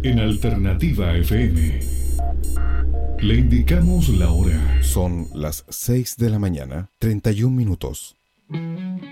en Alternativa FM. Le indicamos la hora. Son las 6 de la mañana, 31 minutos.